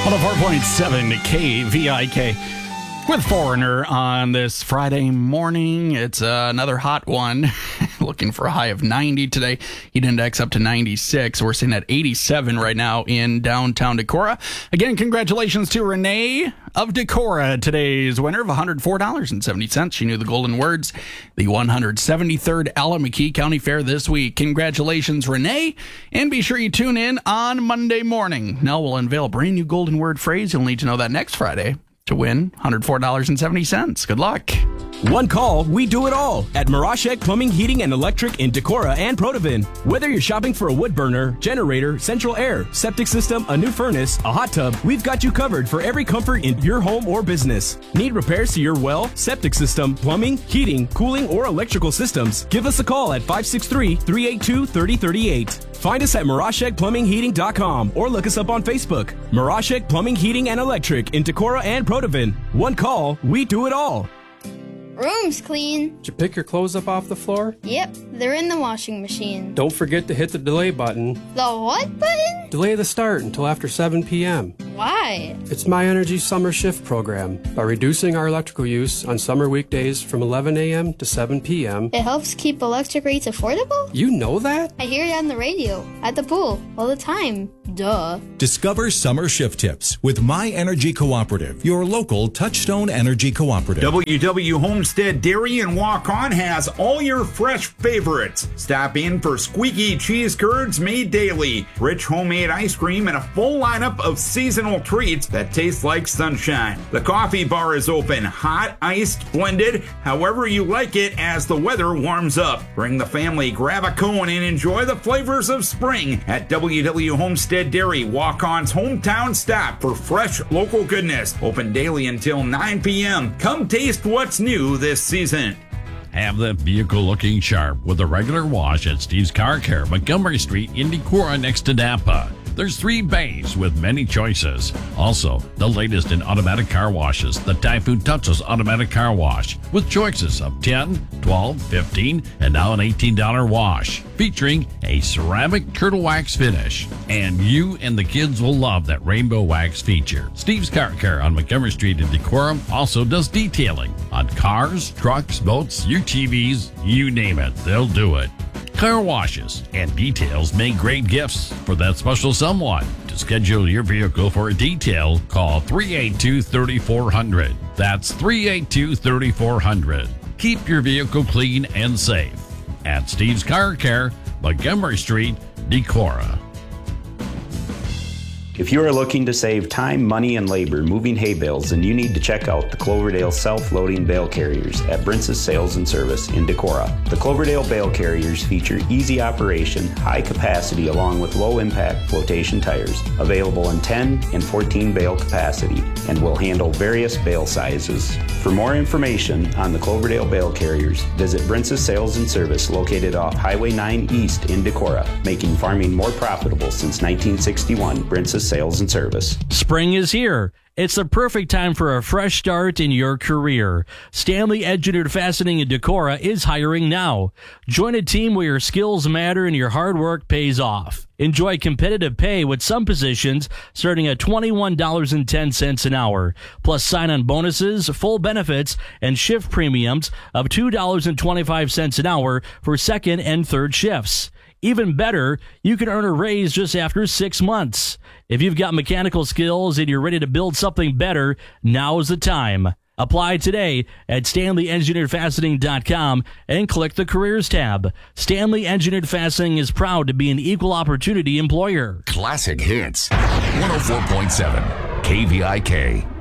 104.7 KVIK with Foreigner on this Friday morning. It's another hot one. Looking for a high of 90 today. Heat index up to 96. We're sitting at 87 right now in downtown Decorah. Again, congratulations to Renee of Decorah, today's winner of $104.70. She knew the golden words, the 173rd Allen McKee County Fair this week. Congratulations, Renee, and be sure you tune in on Monday morning. Now we'll unveil a brand new golden word phrase. You'll need to know that next Friday to win $104.70. Good luck. One call, we do it all at Mirashek Plumbing, Heating, and Electric in Decorah and Protivin. Whether you're shopping for a wood burner, generator, central air, septic system, a new furnace, a hot tub, we've got you covered for every comfort in your home or business. Need repairs to your well, septic system, plumbing, heating, cooling, or electrical systems? Give us a call at 563-382-3038. Find us at MirashekPlumbingHeating.com or look us up on Facebook. Mirashek Plumbing, Heating, and Electric in Decorah and Protivin. One call, we do it all. Room's clean. Did you pick your clothes up off the floor? Yep, they're in the washing machine. Don't forget to hit the delay button. The what button? Delay the start until after 7 p.m. Why? It's My Energy Summer Shift program. By reducing our electrical use on summer weekdays from 11 a.m. to 7 p.m. It helps keep electric rates affordable? You know that? I hear it on the radio, at the pool, all the time. Duh. Discover summer shift tips with My Energy Cooperative, your local Touchstone Energy Cooperative. WW Homestead Dairy and Walk-On has all your fresh favorites. Stop in for squeaky cheese curds made daily, rich homemade ice cream, and a full lineup of seasonal treats that taste like sunshine. The coffee bar is open, hot, iced, blended, however you like it as the weather warms up. Bring the family, grab a cone, and enjoy the flavors of spring at WW Homestead Dairy, Walk-On's hometown stop for fresh local goodness. Open daily until 9 p.m. Come taste what's new this season. Have that vehicle looking sharp with a regular wash at Steve's Car Care, Montgomery Street in Decorah next to Napa. There's 3 bays with many choices. Also, the latest in automatic car washes, the Typhoon Touchless Automatic Car Wash, with choices of 10, 12, 15, and now an $18 wash, featuring a ceramic turtle wax finish. And you and the kids will love that rainbow wax feature. Steve's Car Care on Montgomery Street in Decorah also does detailing on cars, trucks, boats, UTVs, you name it, they'll do it. Car washes and details make great gifts for that special someone. To schedule your vehicle for a detail, call 382-3400. That's 382-3400. Keep your vehicle clean and safe. At Steve's Car Care, Montgomery Street, Decorah. If you are looking to save time, money, and labor moving hay bales, then you need to check out the Cloverdale self-loading bale carriers at Brince's Sales and Service in Decorah. The Cloverdale bale carriers feature easy operation, high capacity, along with low-impact flotation tires, available in 10 and 14 bale capacity, and will handle various bale sizes. For more information on the Cloverdale bale carriers, visit Brince's Sales and Service located off Highway 9 East in Decorah, making farming more profitable since 1961. Brince's Sales and Service. Spring is here. It's the perfect time for a fresh start in your career. Stanley Engineered Fastening in Decorah is hiring now. Join a team where your skills matter and your hard work pays off. Enjoy competitive pay with some positions starting at $21.10 an hour, plus sign-on bonuses, full benefits, and shift premiums of $2.25 an hour for second and third shifts. Even better, you can earn a raise just after 6 months. If you've got mechanical skills and you're ready to build something better, now's the time. Apply today at StanleyEngineeredFastening.com and click the Careers tab. Stanley Engineered Fastening is proud to be an equal opportunity employer. Classic Hits, 104.7 KVIK.